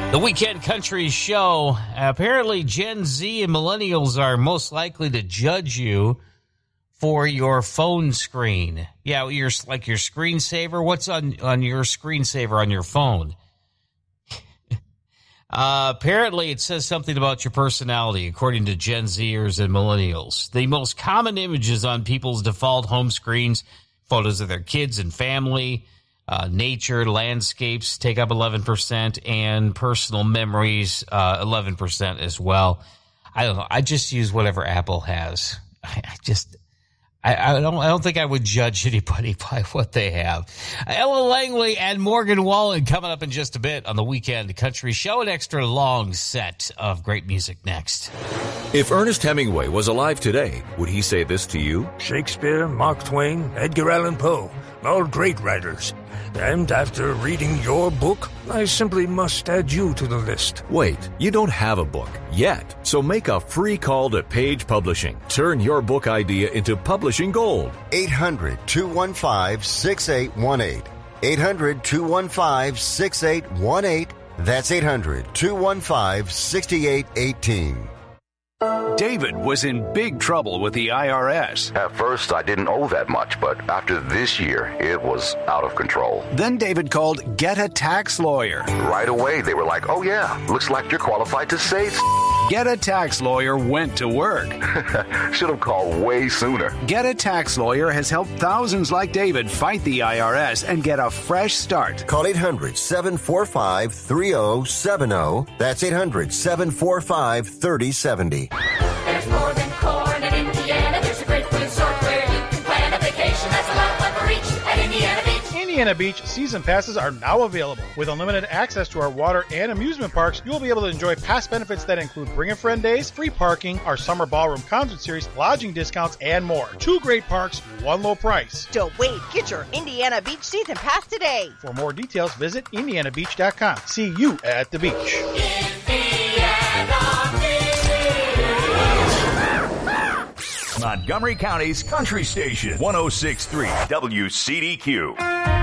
The Weekend Country Show. Apparently, Gen Z and millennials are most likely to judge you for your phone screen. Yeah, your screensaver. What's on your screensaver on your phone? Apparently, it says something about your personality, according to Gen Zers and millennials. The most common images on people's default home screens, photos of their kids and family, nature, landscapes take up 11%, and personal memories 11% as well. I don't know. I just use whatever Apple has. I don't think I would judge anybody by what they have. Ella Langley and Morgan Wallen coming up in just a bit on the Weekend Country Show. An extra long set of great music next. If Ernest Hemingway was alive today, would he say this to you? Shakespeare, Mark Twain, Edgar Allan Poe, all great writers. And after reading your book, I simply must add you to the list. Wait, you don't have a book yet, so make a free call to Page Publishing. Turn your book idea into publishing gold. 800-215-6818. 800-215-6818. That's 800-215-6818. David was in big trouble with the IRS. At first, I didn't owe that much, but after this year, it was out of control. Then David called Get a Tax Lawyer. Right away, they were like, oh yeah, looks like you're qualified to save. Get a Tax Lawyer went to work. Should have called way sooner. Get a Tax Lawyer has helped thousands like David fight the IRS and get a fresh start. Call 800-745-3070. That's 800-745-3070. There's more than corn in Indiana. There's a great food resort where you can plan a vacation that's a lot of fun for each at Indiana Beach. Indiana Beach season passes are now available. With unlimited access to our water and amusement parks, you will be able to enjoy past benefits that include Bring a Friend Days, free parking, our summer ballroom concert series, lodging discounts, and more. 2 great parks, 1 low price. Don't wait. Get your Indiana Beach season pass today. For more details, visit indianabeach.com. See you at the beach. Indiana Beach. Montgomery County's Country Station, 106.3 WCDQ.